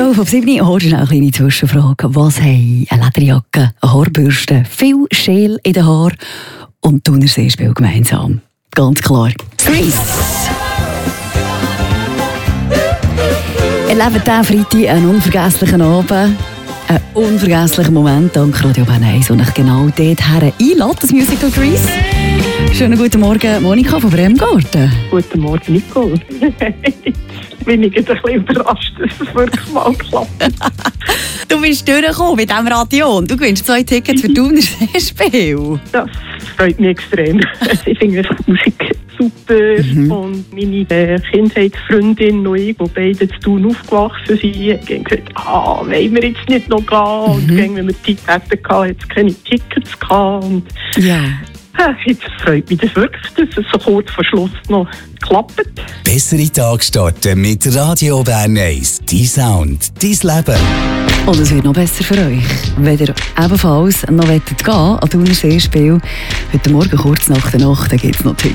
12 auf 7 heute noch eine kleine Zwischenfrage. Was haben eine Lederjacke, eine Haarbürste, viel Schäl in den Haaren und Thunerseespiel gemeinsam? Ganz klar. Grease. Erlebt diesen Freitag einen unvergesslichen Abend, einen unvergesslichen Moment dank Radio Bern 1 und ich genau dorthin einladen, das Musical Grease. Schönen guten Morgen, Monika von Bremgarten. Guten Morgen, Nicole. Bin ich ein bisschen überrascht, dass es wirklich mal klappt. Du bist durchgekommen mit diesem Radio und du gewinnst 2 Tickets für Thunerseespiel. Das freut mich extrem. Ich finde die Musik super und meine Kindheitsfreundin und ich, die beide zu Thun aufgewachsen sind, haben gesagt, wollen wir jetzt nicht noch gehen? Und wenn wir Zeit hatten, hatten es keine Tickets gehabt. Und ja. Jetzt freut mich das wirklich, dass es so kurz vor Schluss noch klappt. Bessere Tage starten mit Radio Bern 1. Dein Sound, dein Leben. Und es wird noch besser für euch, wenn ihr ebenfalls noch gehen wollt an Thunerseespiel. Heute Morgen kurz nach der Nacht gibt es noch Tickets.